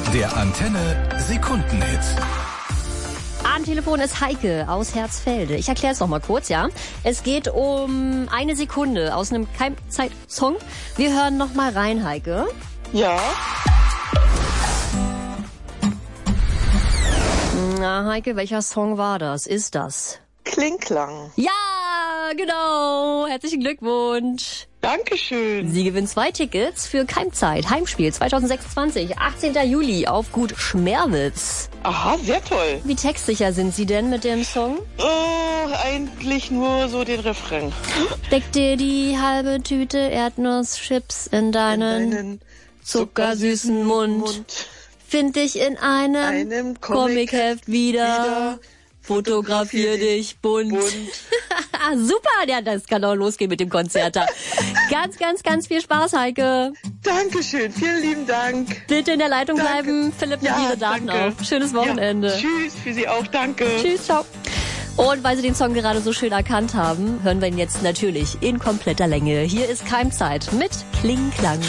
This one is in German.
Der Antenne Sekundenhit. Am Telefon ist Heike aus Herzfelde. Ich erkläre es noch mal kurz, ja. Es geht um eine Sekunde aus einem Keimzeit-Song. Wir hören noch mal rein, Heike. Ja. Na, Heike, welcher Song war das? Ist das? Klingklang. Ja, genau. Herzlichen Glückwunsch. Dankeschön. Sie gewinnt 2 Tickets für Keimzeit, Heimspiel 2026, 18. Juli auf Gut Schmerwitz. Aha, sehr toll. Wie textsicher sind Sie denn mit dem Song? Eigentlich nur so den Refrain. Steck dir die halbe Tüte Erdnusschips in deinen zuckersüßen Mund. Find dich in einem Comicheft wieder. Fotografier dich bunt. Super, ja, das kann auch losgehen mit dem Konzert da. Ganz, ganz, ganz viel Spaß, Heike. Dankeschön, vielen lieben Dank. Bitte in der Leitung bleiben. Philipp nimmt Ihre Daten auf. Schönes Wochenende. Ja, tschüss, für Sie auch, danke. Tschüss, ciao. Und weil Sie den Song gerade so schön erkannt haben, hören wir ihn jetzt natürlich in kompletter Länge. Hier ist Keimzeit mit Klingklang.